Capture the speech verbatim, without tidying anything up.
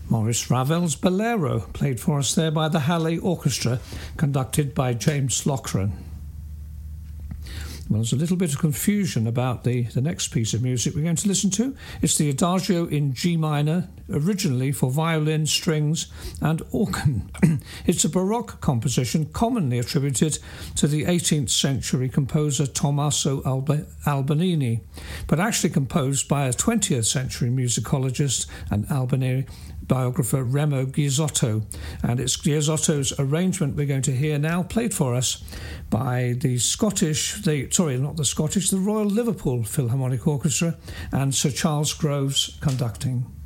Maurice Ravel's Bolero, played for us there by the Halle Orchestra, conducted by James Loughran. Well, there's a little bit of confusion about the, the next piece of music we're going to listen to. It's the Adagio in G minor, originally for violin, strings and organ. It's a Baroque composition commonly attributed to the eighteenth century composer Tommaso Alba- Albanini, but actually composed by a twentieth century musicologist and Albani biographer Remo Ghizzotto, and it's Ghizzotto's arrangement we're going to hear now, played for us by the Scottish, the sorry, not the Scottish, the Royal Liverpool Philharmonic Orchestra, and Sir Charles Groves conducting.